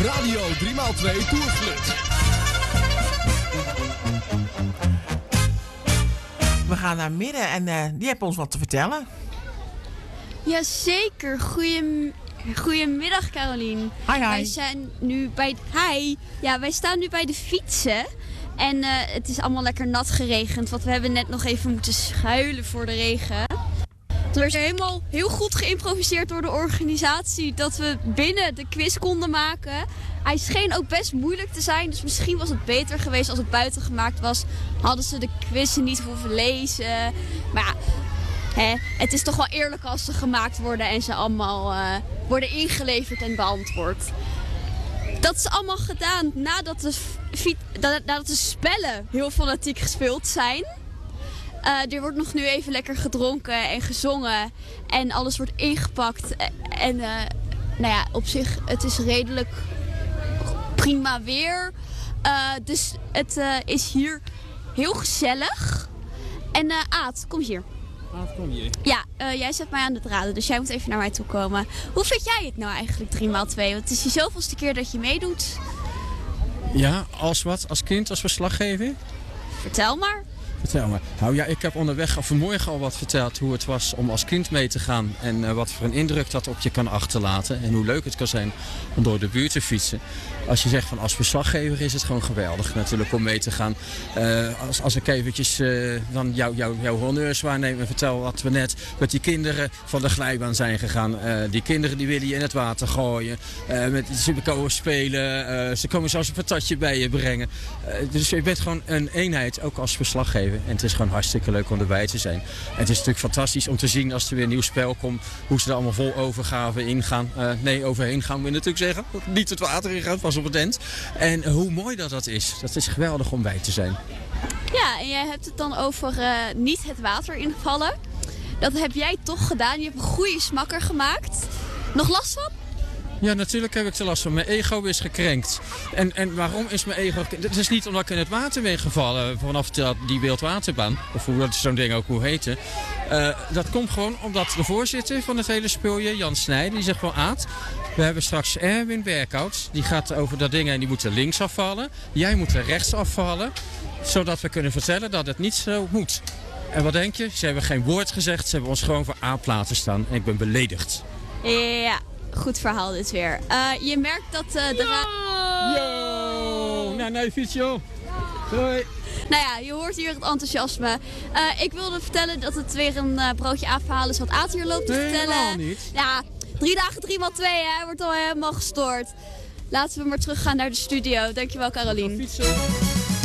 Radio 3x2 Tourflut. We gaan naar Midden en die heeft ons wat te vertellen. Jazeker. Goedemiddag, Carolien. Hi. Wij zijn nu bij... Hi. Ja, wij staan nu bij de fietsen. En het is allemaal lekker nat geregend. Want we hebben net nog even moeten schuilen voor de regen. Er is helemaal heel goed geïmproviseerd door de organisatie dat we binnen de quiz konden maken. Hij scheen ook best moeilijk te zijn, dus misschien was het beter geweest als het buiten gemaakt was. Hadden ze de quizzen niet hoeven lezen. Maar ja, het is toch wel eerlijk als ze gemaakt worden en ze allemaal worden ingeleverd en beantwoord. Dat is allemaal gedaan nadat de spellen heel fanatiek gespeeld zijn. Er wordt nog nu even lekker gedronken en gezongen en alles wordt ingepakt. En nou ja, op zich, het is redelijk prima weer. Dus het is hier heel gezellig. En Aad, kom hier. Aad, kom hier. Ja, jij zet mij aan de draden, dus jij moet even naar mij toe komen. Hoe vind jij het nou eigenlijk 3x2? Want het is je zoveelste keer dat je meedoet. Ja, als wat? Als kind, als verslaggever? Vertel maar. Vertel maar. Nou ja, ik heb onderweg vanmorgen al wat verteld hoe het was om als kind mee te gaan. En wat voor een indruk dat op je kan achterlaten. En hoe leuk het kan zijn om door de buurt te fietsen. Als je zegt van als verslaggever is het gewoon geweldig natuurlijk om mee te gaan. Als ik eventjes dan jouw honneurs waarneem en vertel wat we net met die kinderen van de glijbaan zijn gegaan. Die kinderen die willen je in het water gooien. Ze komen spelen. Ze komen zelfs een patatje bij je brengen. Dus je bent gewoon een eenheid, ook als verslaggever. En het is gewoon hartstikke leuk om erbij te zijn. En het is natuurlijk fantastisch om te zien als er weer een nieuw spel komt. Hoe ze er allemaal vol overgave ingaan. Overheen gaan we natuurlijk zeggen. Niet het water ingaan, pas op het end. En hoe mooi dat is. Dat is geweldig om bij te zijn. Ja, en jij hebt het dan over niet het water invallen. Dat heb jij toch gedaan. Je hebt een goede smakker gemaakt. Nog last van? Ja, natuurlijk heb ik er last van. Mijn ego is gekrenkt. En waarom is mijn ego gekrenkt? Het is niet omdat ik in het water ben gevallen vanaf die wildwaterbaan. Of hoe dat zo'n ding ook moet heten. Dat komt gewoon omdat de voorzitter van het hele speelje, Jan Snijder, die zegt van Aad, we hebben straks Erwin Berkhout. Die gaat over dat ding en die moet er links afvallen. Jij moet er rechts afvallen. Zodat we kunnen vertellen dat het niet zo moet. En wat denk je? Ze hebben geen woord gezegd. Ze hebben ons gewoon voor Aad laten staan. En ik ben beledigd. Ja. Goed verhaal dit weer. Je merkt dat Yo! Nou, fiets joh. Doei. Nou ja, je hoort hier het enthousiasme. Ik wilde vertellen dat het weer een broodje A-verhaal is wat Aad hier loopt te vertellen. Helemaal niet. Ja, 3 dagen 3x2, hè. Wordt al helemaal gestoord. Laten we maar teruggaan naar de studio. Dankjewel, Carolien. Fietsen.